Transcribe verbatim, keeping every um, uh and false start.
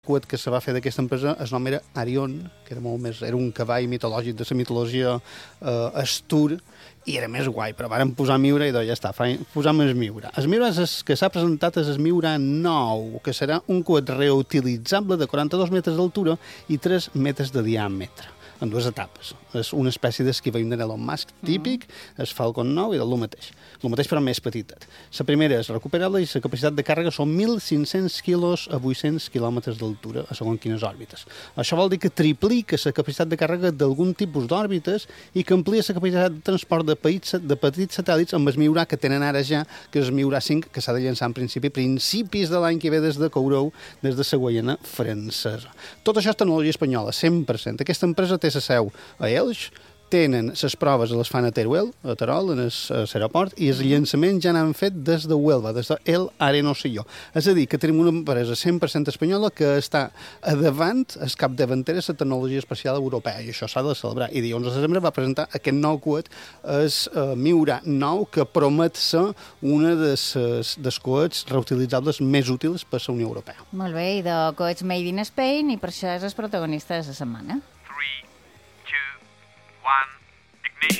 coet que se va fer d'aquesta empresa, el nom era Arion, que era molt més, era un cavall mitològic de la mitologia eh, Astur, i era més guai, però varen posar Miura i doncs ja està, posam el Miura. El Miura és que s'ha presentat és el Miura nou, que serà un coet reutilitzable de quaranta-dos metres d'altura i tres metres de diàmetre, en dues etapes. És una espècie d'esquiva de Elon Musk típic, el Falcon nou i del mateix. El mateix però més petitet. La primera és recuperable i la capacitat de càrrega són mil cinc-cents quilos a vuit-cents quilòmetres d'altura, a segons quines òrbites. Això vol dir que triplica la capacitat de càrrega d'algun tipus d'òrbites i que amplia la capacitat de transport de, païts, de petits satèl·lits amb el Miura que tenen ara ja, que és el Miura cinc, que s'ha de llançar en principi principis de l'any que ve des de Kourou, des de la Guaiana francesa. Tot això és tecnologia espanyola, cent per cent. Aquesta empresa té la seu a Elx, tenen les proves les fan a Teruel, a Terol, en l'aeroport, i els llançaments ja n'han fet des de Huelva, des de El Arenosillo. És a dir, que tenim una empresa cent per cent espanyola que està a davant, el capdavantera de la tecnologia espacial europea, i això s'ha de celebrar. I dilluns de setembre va presentar aquest nou coet, el uh, Miura nou, que promet ser una de les dels coets reutilitzables més útils per la Unió Europea. Molt bé, i de coets made in Spain, i per això és el protagonista de la setmana.